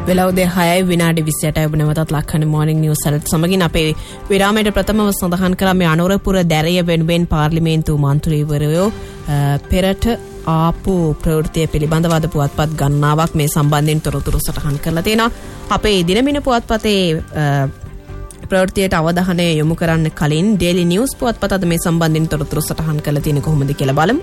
වෙලවුදේ 6 විනාඩි 28 ඔබ නැවතත් ලක්හඬ මොර්නිං නිවුස් අලර්ට් සමගින් අපේ විරාමයට ප්‍රථමව සඳහන් කරා මේ අනුරපුර දැරිය වෙනුවෙන් පාර්ලිමේන්තු මන්ත්‍රීවරයෝ පෙරට ආපු ප්‍රවෘත්තිය පිළිබඳව අද පුවත්පත් ගණනාවක් මේ සම්බන්ධයෙන් තොරතුරු සටහන් කරලා තියෙනවා. අපේ දිනමින පුවත්පතේ ප්‍රවෘත්තියට අවධානය යොමු කරන්න කලින් ඩේලි නිවුස් පුවත්පත අද මේ සම්බන්ධයෙන් තොරතුරු සටහන් කරලා තියෙන්නේ කොහොමද කියලා බලමු.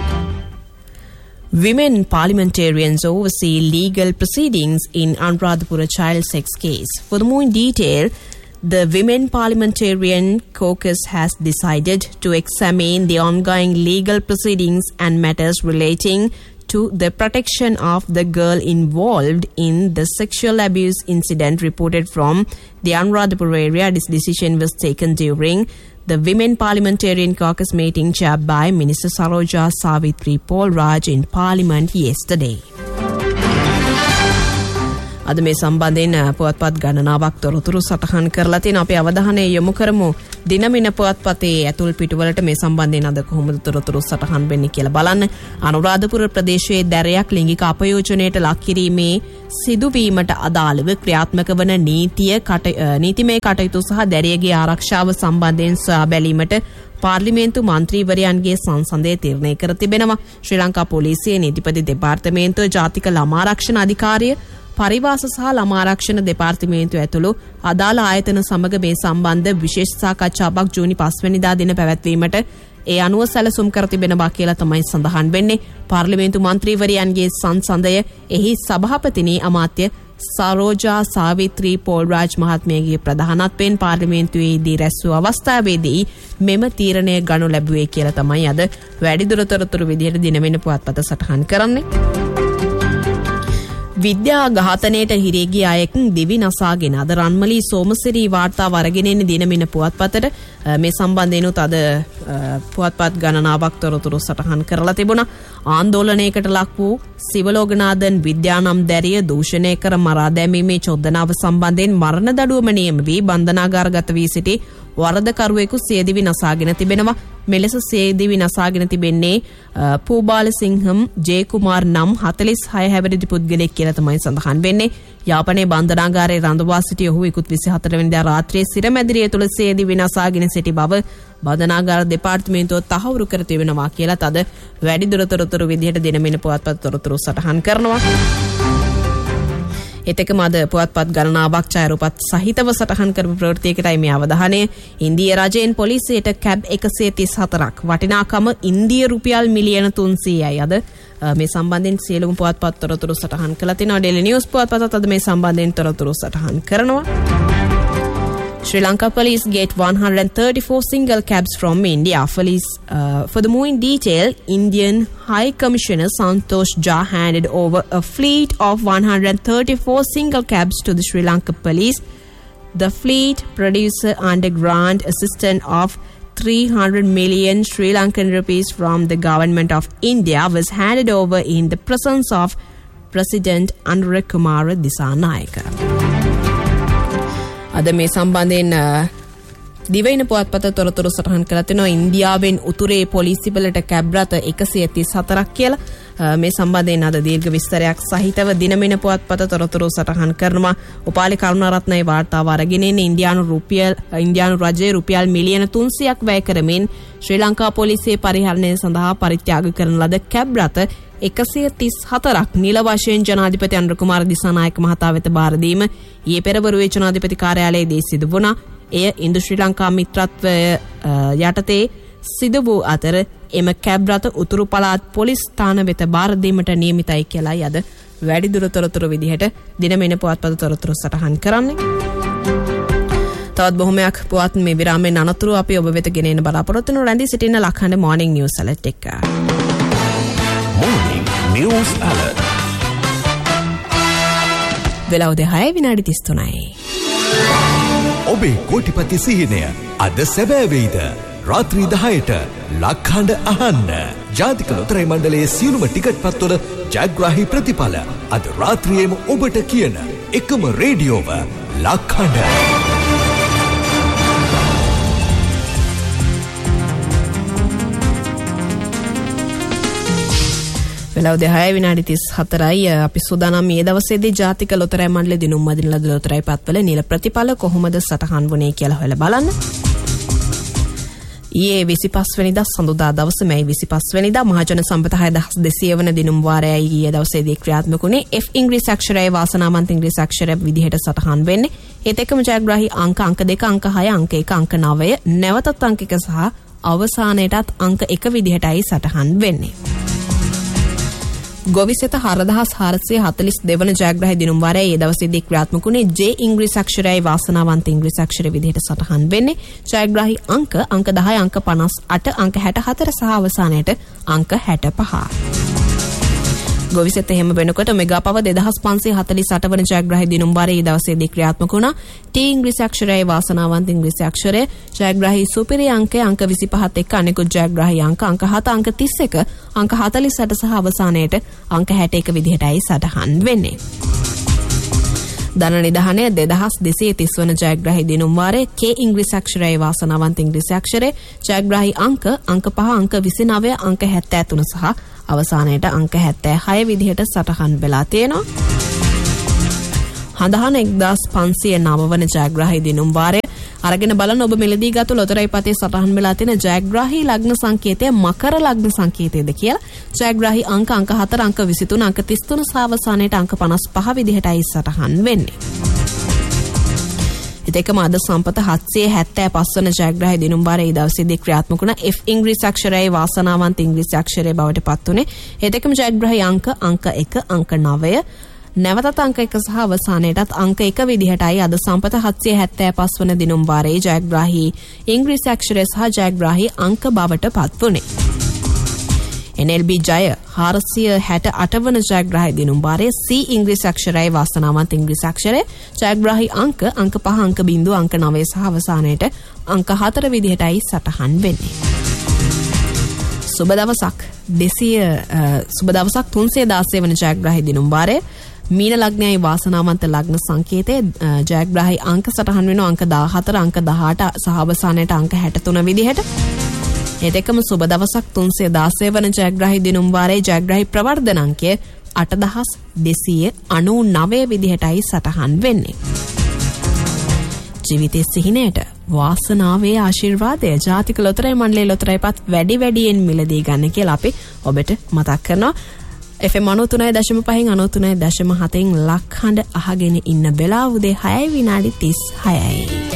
Women parliamentarians oversee legal proceedings in Anuradhapura child sex case. For more in detail, the Women Parliamentarian Caucus has decided to examine the ongoing legal proceedings and matters relating to the protection of the girl involved in the sexual abuse incident reported from the Anuradhapura area. This decision was taken during the Women Parliamentarian Caucus meeting chaired by Minister Saroja Savitri Paul Raj in Parliament yesterday. අද මේ සම්බන්ධයෙන් පුවත්පත් ගණනාවක් තොරතුරු සටහන් කරලා තියෙනවා. අපි අවධානය යොමු කරමු දිනමින පුවත්පතේ ඇතුල් පිටුවලට මේ සම්බන්ධයෙන් අද කොහොමද තොරතුරු සටහන් වෙන්නේ කියලා බලන්න. අනුරාධපුර ප්‍රදේශයේ දැරයක් ලිංගික අපයෝජනයට ලක් කිරීමේ සිදුවීමට අදාළව ක්‍රියාත්මක වන නීතිමය කටයුතු සහ දැරියගේ ආරක්ෂාව සම්බන්ධයෙන් සොයා බැලීමට පාර්ලිමේන්තු මන්ත්‍රීවරයන්ගේ සංසදය තීරණය කර තිබෙනවා. ශ්‍රී ලංකා පොලිසියේ නීතිපති දෙපාර්තමේන්තුව ජාතික ළමා ආරක්ෂණ අධිකාරිය පරිවාස සහ ළමා ආරක්ෂණ දෙපාර්තමේන්තුව ඇතුළු අදාළ ආයතන සමග මේ සම්බන්ධ විශේෂ සාකච්ඡාවක් ජූනි 5 වෙනිදා දින පැවැත්වීමට ඒ අනුව සැලසුම් කර තිබෙනවා කියලා තමයි සඳහන් වෙන්නේ. පාර්ලිමේන්තු මන්ත්‍රීවරයන්ගේ සංසදය එහි සභාපතිනි අමාත්‍ය සරෝජා සාවිත්‍රී පෝල් රාජ් මහත්මියගේ ප්‍රධානත්වයෙන් පාර්ලිමේන්තුවේදී රැස්වූ අවස්ථාවේදී මෙම තීරණය ගනු ලැබුවේ කියලා තමයි අද වැඩිදුර තොරතුරු විදිහට දිනමින පුවත්පත සටහන් කරන්නේ. විද්‍යා ඝාතනයට හිරේ ගිය අයෙක් දිවි නසාගෙන අද රන්මලී සෝමසිරි වාර්තාව අරගෙන එන දිනමින පුවත්පතට මේ සම්බන්ධයෙන්ුත් අද පුවත්පත් ගණනාවක් තොරතුරු සටහන් කරලා තිබුණා. ආందోලනයකට ලක් වූ සිවලෝගනාදන් විද්‍යානම් දැරිය දූෂණය කර මරා දැමීමේ චෝදනාව සම්බන්ධයෙන් මරණ දඩුවම නියම වී බන්ධනාගාරගත වී සිටි වරදකරුවෙකු සියදිවි නසාගෙන තිබෙනවා. මෙලෙස සියදිවි නසාගෙන තිබෙන්නේ පූබාලසිංහම් ජේකුමාර් නම් 46 හැවිරිදි පුද්ගලෙක් කියලා තමයි සඳහන් වෙන්නේ. යාපනයේ බන්ධනාගාරයේ රඳවා සිටි ඔහු ඉක්ුත් 24 වෙනිදා රාත්‍රියේ සිරමැදිරිය තුල සියදිවි නසාගෙන සිටි බව බන්ධනාගාර දෙපාර්තමේන්තුව තහවුරු කර තිබෙනවා කියලා තද වැඩිදුර තොරතුරු විදිහට දිනමින පුවත්පත් තොරතුරු සටහන් කරනවා. එතකම අද පුවත්පත් ගණනාවක් ඡායාරූපත් සහිතව සටහන් කරපු ප්‍රවෘත්තියකටයි මේ අවධානය. ඉන්දියා රජයෙන් පොලිසියට කැබ් 134ක් වටිනාකම ඉන්දිය රුපියල් මිලියන 300යි අද මේ සම්බන්ධයෙන් සියලුම පුවත්පත් තොරතුරු සටහන් කළා තිනවා. ඩේලි නිවුස් පුවත්පතත් අද මේ සම්බන්ධයෙන් තොරතුරු සටහන් කරනවා. Sri Lanka police get 134 single cabs from India. For the more in detail, Indian High Commissioner Santosh Jha handed over a fleet of 134 single cabs to the Sri Lanka police. The fleet, producer under grant assistance of 300 million Sri Lankan rupees from the government of India, was handed over in the presence of President Anurakumara Dissanayaka. අද මේ සම්බන්ධයෙන් දිවයින පුවත්පත තොරතුරු සටහන් කරලා තිනවා. ඉන්දියාවෙන් උතුරේ පොලිසිය වලට කැබ් රථ 134ක් කියලා මේ සම්බන්ධයෙන් අද දීර්ඝ විස්තරයක් සහිතව දිනමින පුවත්පත තොරතුරු සටහන් කරනවා. උපාලි කරුණාරත්නයේ වාර්තාව අරගෙන ඉන්නේ ඉන්දියානු රජයේ රුපියල් මිලියන 300ක් වැය කරමින් ශ්‍රී ලංකා පොලිසියේ පරිහරණය සඳහා පරිත්‍යාග කරන ලද කැබ් රථ 134ක් නිල වශයෙන් ජනාධිපති අනුරකුමාර දිසානායක මහතා වෙත බාර දීම ඊයේ පෙරවරුවේ ජනාධිපති කාර්යාලයේදී සිදු වුණා. එය ඉන්දු ශ්‍රී ලංකා මිත්‍රත්වය යටතේ සිදු වූ අතර එම කැබ් රථ උතුරු පළාත් පොලිස් ස්ථාන වෙත බාර දීමට නියමිතයි කියලායි අද වැඩිදුර තොරතුරු විදිහට දිනමින පුවත්පත තොරතුරු සටහන් කරන්නේ. තවත් බොහොමයක් පුවත් මේ විරාමයෙන් අනතුරු අපි ඔබ වෙත ගෙනෙන්න බලාපොරොත්තු වෙන රැඳී සිටින ලක්හඬ මොර්නිං නිවුස් අලර්ට් එක. Morning News Alert. වෙලවුදේ 6 විනාඩි 33යි. ඔබේ කෝටිපති සිහිනය අද සැබෑ වෙයිද? රාත්‍රී 10ට ලක්හඬ අහන්න. ජාතික ලොතරැයි මණ්ඩලයේ සියලුම ටිකට් පත්වල ජයග්‍රාහී ප්‍රතිඵල අද රාත්‍රියේම ඔබට කියන එකම රේඩියෝව ලක්හඬ. වෙලාව 10 විනාඩි 34යි අපි සූදානම් මේ දවසේදී ජාතික ලොතරැයි මණ්ඩලයේ දිනුම් මදින ලද ලොතරැයි පත්වල නිල ප්‍රතිඵල කොහොමද සටහන් වුණේ කියලා හොයලා බලන්න. ඊයේ 25 වෙනිදා සඳුදා දවසේ මේ 25 වෙනිදා මහජන සම්පත 6200 වන දිනුම් වාරයයි ඊයේ දවසේදී ක්‍රියාත්මක වුණේ. F ඉංග්‍රීසි අක්ෂරයයි වාසනාවන්ත ඉංග්‍රීසි අක්ෂරය විදිහට සටහන් වෙන්නේ. ඒත් එක්කම ජයග්‍රාහී අංක 2 අංක 6 අංක 1 අංක 9 නැවතත් අංක 1 සහ අවසානයේටත් අංක 1 විදිහටයි සටහන් වෙන්නේ. ගොවිසෙත 4442 වන ජයග්‍රාහී දිනුම් වාරයේ ඒ දවසේදී ක්‍රියාත්මක වුණේ. J ඉංග්‍රීසි අක්ෂරයයි වාසනාවන්ත ඉංග්‍රීසි අක්ෂරය විදිහට සටහන් වෙන්නේ. ජයග්‍රාහී අංක 10 අංක 58 අංක 64 සහ අවසානයේට අංක 65. ගොවිසෙත එහෙම වෙනකොට මෙගා පව 2548 වන ජයග්‍රාහී දිනුම් වාරයේ දවසේදී ක්‍රියාත්මක වුණා. T ඉංග්‍රීසි අක්ෂරයයි වාසනාවන්ත ඉංග්‍රීසි අක්ෂරය ජයග්‍රාහී සුපිරි අංකය අංක 25 එක්ක අනෙකුත් ජයග්‍රාහී අංක 7 අංක 31 අංක 48 සහ අවසානයේට අංක 61 විදිහටයි සටහන් වෙන්නේ. ධන නිධානය 2230 වන ජයග්‍රාහී දිනුම් වාරයේ K ඉංග්‍රීසි අක්ෂරයයි වාසනාවන්ත ඉංග්‍රීසි අක්ෂරය ජයග්‍රාහී අංක 5 අංක 29 අංක 73 සහ අවසානයේට අංක 76 විදිහට සටහන් වෙලා තියෙනවා. හඳහන 1509 වන ජයග්‍රාහී දිනුම් වාරය අරගෙන බලන්න ඔබ මෙලදී ගත ලොතරැයි පතේ සටහන් වෙලා තියෙන ජයග්‍රාහී ලග්න සංකේතය මකර ලග්න සංකේතයද කියලා. ජයග්‍රාහී අංක 4 අංක 23 අංක 33 සහ අවසානයේට අංක 55 විදිහටයි සටහන් වෙන්නේ. ඒකම අද සම්පත 775 වන ජයග්‍රාහී දිනුම් වාරයේ දවසේදී ක්‍රියාත්මක වුණ F ඉංග්‍රීසි අක්ෂරයයි වාසනාවන්ත ඉංග්‍රීසි අක්ෂරය බවට පත් වුණේ. ඒකම ජයග්‍රාහී අංක 1 අංක 9 නැවතත් අංක 1 සහ අවසානයේටත් අංක 1 විදිහටයි අද සම්පත 775 වන දිනුම් වාරයේ ජයග්‍රාහී ඉංග්‍රීසි අක්ෂරය සහ ජයග්‍රාහී අංක බවට පත් වුණේ. NLB ජය 468 වන ජයග්‍රාහී දිනුම් වාරයේ C ඉංග්‍රීසි අක්ෂරයයි වාසනාවන්ත ඉංග්‍රීසි අක්ෂරය ජයග්‍රාහී අංක 5 අංක 0 අංක 9 සහ අවසානයේට අංක 4 විදිහටයි සටහන් වෙන්නේ. සුබ දවසක් 316 වන ජයග්‍රාහී දිනුම් වාරයේ මීන ලග්නයයි වාසනාවන්ත ලග්න සංකේතයේ ජයග්‍රාහී අංක සටහන් වෙනවා අංක 14 අංක 18 සහ අවසානයේට අංක 63 විදිහට. ඒකම සුබ දවසක් 316 වන ජයග්‍රාහී දිනුම් වාරයේ ජයග්‍රාහී ප්‍රවර්ධන අංකය 8299 විදිහටයි සටහන් වෙන්නේ. ජීවිතයේ සිහිනයට වාසනාවේ ආශිර්වාදය ජාතික ලොතරැයි මණ්ඩලයේ ලොතරැයිපත් වැඩි වැඩියෙන් මිලදී ගන්න කියලා අපි ඔබට මතක් කරනවා. FM 93.5 93.7 ලක්හඬ අහගෙන ඉන්න වෙලාව උදේ 6 විනාඩි 36යි.